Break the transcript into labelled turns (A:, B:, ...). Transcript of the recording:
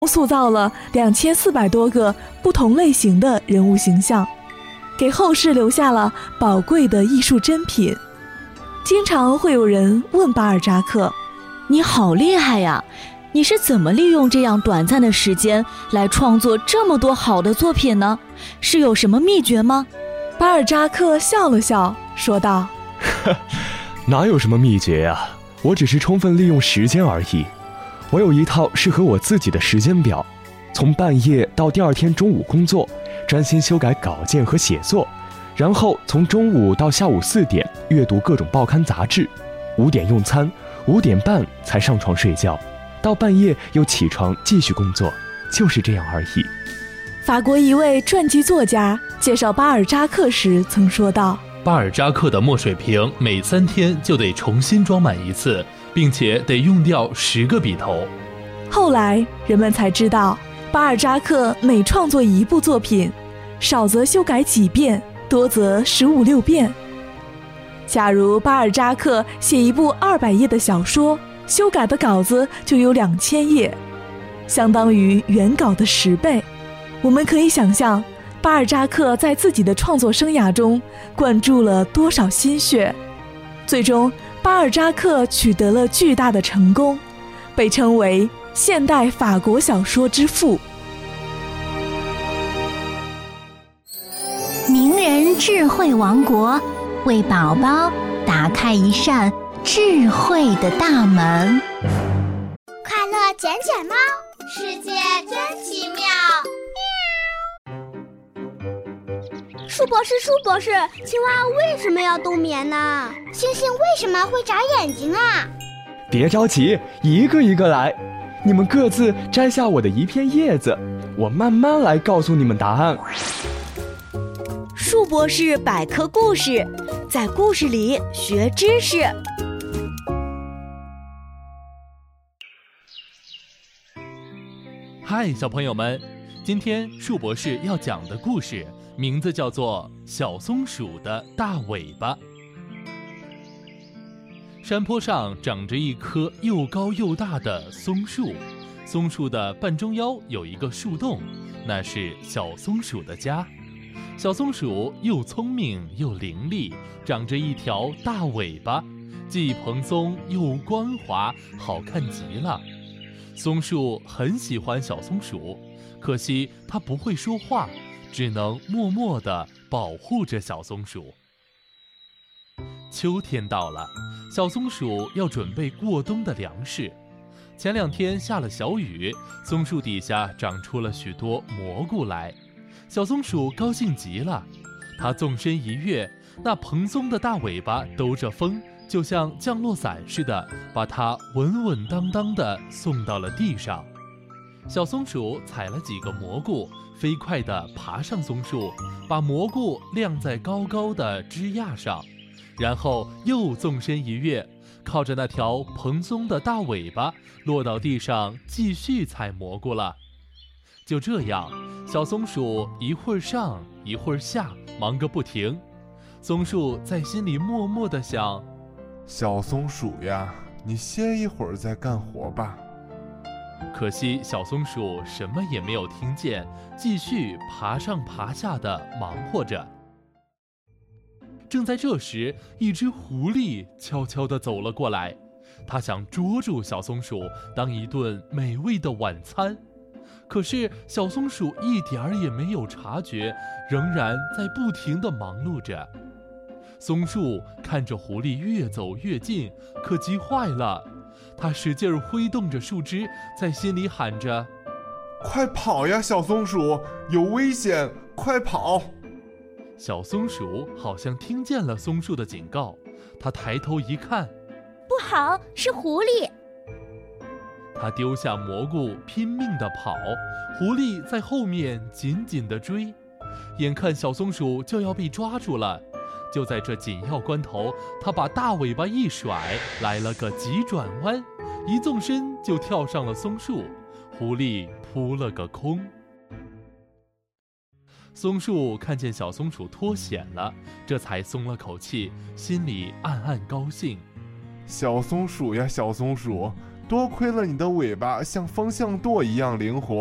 A: 塑造了2400多个不同类型的人物形象，给后世留下了宝贵的艺术珍品。经常会有人问巴尔扎克：
B: 你好厉害呀，你是怎么利用这样短暂的时间来创作这么多好的作品呢？是有什么秘诀吗？
A: 巴尔扎克笑了笑说道：
C: 哪有什么秘诀呀，我只是充分利用时间而已。我有一套适合我自己的时间表，从半夜到第二天中午工作，专心修改稿件和写作，然后从中午到下午4点阅读各种报刊杂志，5点用餐，5点半才上床睡觉，到半夜又起床继续工作，就是这样而已。
A: 法国一位传记作家介绍巴尔扎克时曾说道：
D: 巴尔扎克的墨水瓶每3天就得重新装满一次，并且得用掉10个笔头。
A: 后来人们才知道，巴尔扎克每创作一部作品，少则修改几遍，多则15、16遍。假如巴尔扎克写一部200页的小说，修改的稿子就有2000页，相当于原稿的10倍。我们可以想象，巴尔扎克在自己的创作生涯中灌注了多少心血。最终，巴尔扎克取得了巨大的成功，被称为现代法国小说之父。
E: 名人智慧王国，为宝宝打开一扇智慧的大门。
F: 快乐捡捡猫，世界真奇妙。树博士，青蛙为什么要冬眠呢？星星为什么会眨眼睛啊？
C: 别着急，一个一个来，你们各自摘下我的一片叶子，我慢慢来告诉你们答案。
B: 树博士百科故事，在故事里学知识。
D: 嗨，小朋友们，今天树博士要讲的故事名字叫做《小松鼠的大尾巴》。山坡上长着一棵又高又大的松树，松树的半中腰有一个树洞，那是小松鼠的家。小松鼠又聪明又伶俐，长着一条大尾巴，既蓬松又光滑，好看极了。松树很喜欢小松鼠，可惜它不会说话，只能默默地保护着小松鼠。秋天到了，小松鼠要准备过冬的粮食。前2天下了小雨，松树底下长出了许多蘑菇来。小松鼠高兴极了，它纵身一跃，那蓬松的大尾巴兜着风，就像降落伞似的，把它稳稳当当地送到了地上。小松鼠采了几个蘑菇，飞快地爬上松树，把蘑菇晾在高高的枝桠上，然后又纵身一跃，靠着那条蓬松的大尾巴落到地上，继续采蘑菇了。就这样，小松鼠一会儿上一会儿下，忙个不停。松树在心里默默地想：
G: 小松鼠呀，你歇一会儿再干活吧。
D: 可惜小松鼠什么也没有听见，继续爬上爬下的忙活着。正在这时，一只狐狸悄悄地走了过来，它想捉住小松鼠当一顿美味的晚餐。可是小松鼠一点儿也没有察觉，仍然在不停地忙碌着。松树看着狐狸越走越近，可急坏了，它使劲挥动着树枝，在心里喊着：
G: 快跑呀，小松鼠，有危险，快跑！
D: 小松鼠好像听见了松树的警告，它抬头一看，
F: 不好，是狐狸！
D: 它丢下蘑菇，拼命地跑，狐狸在后面紧紧地追。眼看小松鼠就要被抓住了，就在这紧要关头，它把大尾巴一甩，来了个急转弯，一纵身就跳上了松树，狐狸扑了个空。松树看见小松鼠脱险了，这才松了口气，心里暗暗高兴。
G: 小松鼠呀，小松鼠， 多亏了你的尾巴像风向舵一样灵活。